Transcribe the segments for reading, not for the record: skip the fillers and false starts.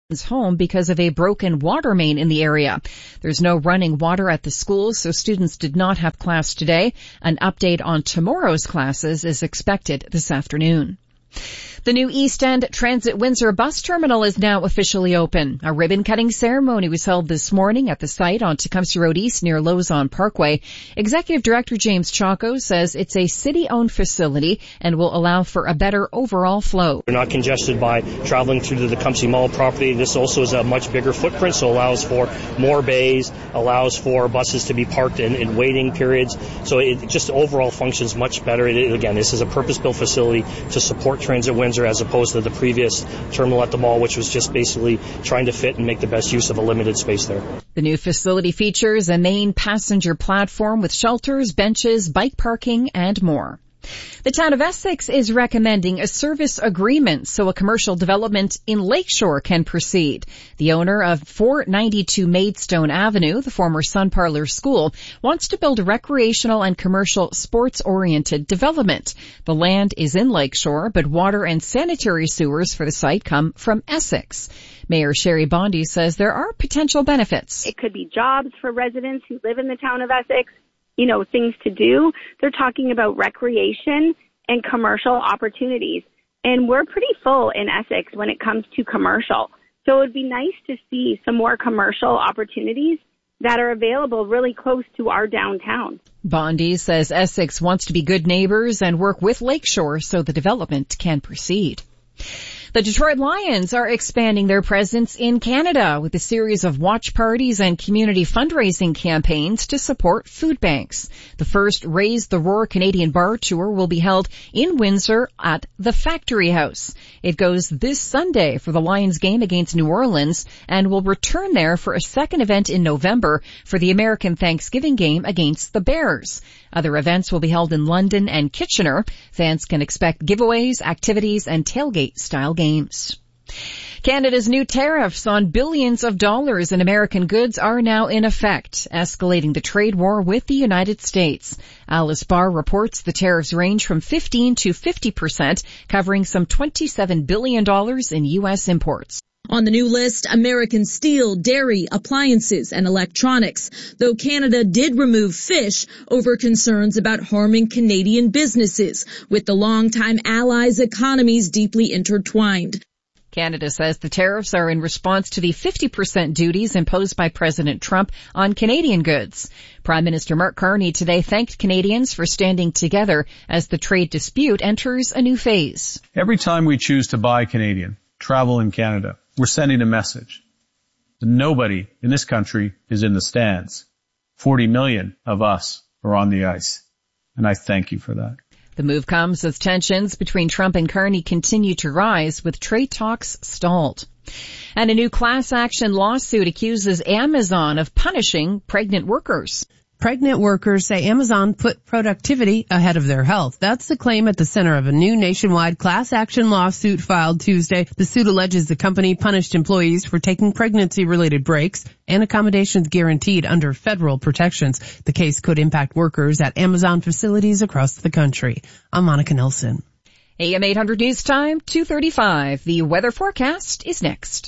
home because of a broken water main in the area. There's no running water at the school, so students did not have class today. An update on tomorrow's classes is expected this afternoon. The new East End Transit Windsor bus terminal is now officially open. A ribbon-cutting ceremony was held this morning at the site on Tecumseh Road East near Lozon Parkway. Executive Director James Chaco says it's a city-owned facility and will allow for a better overall flow. We're not congested by traveling through the Tecumseh Mall property. This also is a much bigger footprint, so allows for more bays, allows for buses to be parked in waiting periods. So it just overall functions much better. Again, this is a purpose-built facility to support Transit Windsor as opposed to the previous terminal at the mall, which was just basically trying to fit and make the best use of a limited space there. The new facility features a main passenger platform with shelters, benches, bike parking, and more. The town of Essex is recommending a service agreement so a commercial development in Lakeshore can proceed. The owner of 492 Maidstone Avenue, the former Sun Parlour School, wants to build a recreational and commercial sports-oriented development. The land is in Lakeshore, but water and sanitary sewers for the site come from Essex. Mayor Sherry Bondi says there are potential benefits. It could be jobs for residents who live in the town of Essex. Things to do. They're talking about recreation and commercial opportunities. And we're pretty full in Essex when it comes to commercial. So it would be nice to see some more commercial opportunities that are available really close to our downtown. Bondi says Essex wants to be good neighbors and work with Lakeshore so the development can proceed. The Detroit Lions are expanding their presence in Canada with a series of watch parties and community fundraising campaigns to support food banks. The first Raise the Roar Canadian Bar Tour will be held in Windsor at the Factory House. It goes this Sunday for the Lions game against New Orleans and will return there for a second event in November for the American Thanksgiving game against the Bears. Other events will be held in London and Kitchener. Fans can expect giveaways, activities, and tailgate-style games. Canada's new tariffs on billions of dollars in American goods are now in effect, escalating the trade war with the United States. Alice Barr reports the tariffs range from 15% to 50%, covering some $27 billion in U.S. imports. On the new list, American steel, dairy, appliances, and electronics, though Canada did remove fish over concerns about harming Canadian businesses, with the longtime allies' economies deeply intertwined. Canada says the tariffs are in response to the 50% duties imposed by President Trump on Canadian goods. Prime Minister Mark Carney today thanked Canadians for standing together as the trade dispute enters a new phase. Every time we choose to buy Canadian, travel in Canada, we're sending a message that nobody in this country is in the stands. 40 million of us are on the ice, and I thank you for that. The move comes as tensions between Trump and Carney continue to rise, with trade talks stalled. And a new class action lawsuit accuses Amazon of punishing pregnant workers. Pregnant workers say Amazon put productivity ahead of their health. That's the claim at the center of a new nationwide class action lawsuit filed Tuesday. The suit alleges the company punished employees for taking pregnancy-related breaks and accommodations guaranteed under federal protections. The case could impact workers at Amazon facilities across the country. I'm Monica Nelson. AM 800 News Time, 2:35. The weather forecast is next.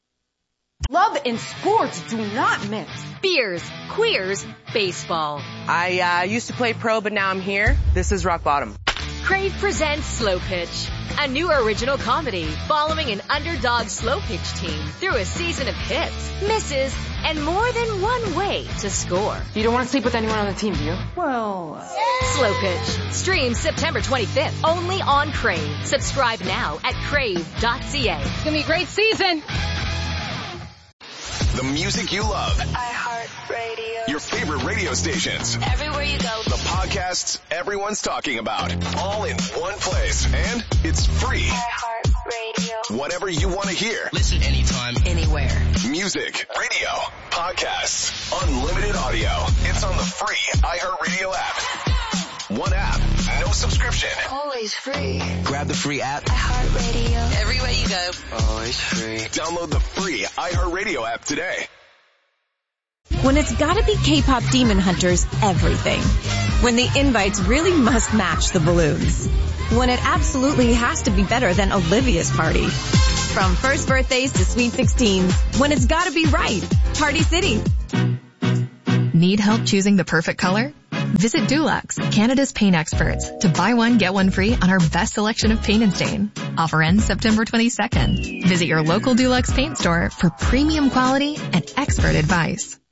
Love and sports do not mix. Beers, queers, baseball. I used to play pro, but now I'm here. This is rock bottom. Crave presents Slow Pitch, a new original comedy following an underdog slow pitch team through a season of hits, misses, and more than one way to score. You don't want to sleep with anyone on the team, do you? Well, Slow Pitch streams September 25th only on Crave. Subscribe now at crave.ca. It's gonna be a great season. The music you love. iHeartRadio. Your favorite radio stations. Everywhere you go. The podcasts everyone's talking about. All in one place. And it's free. iHeartRadio. Whatever you want to hear. Listen anytime, anywhere. Music, radio, podcasts, unlimited audio. It's on the free iHeartRadio app. One app, no subscription. Always free. Grab the free app. iHeartRadio. Everywhere you go. Always free. Download the free iHeartRadio app today. When it's gotta be K-pop Demon Hunters, everything. When the invites really must match the balloons. When it absolutely has to be better than Olivia's party. From first birthdays to sweet 16s, when it's gotta be right. Party City. Need help choosing the perfect color? Visit Dulux, Canada's paint experts, to buy one, get one free on our best selection of paint and stain. Offer ends September 22nd. Visit your local Dulux paint store for premium quality and expert advice.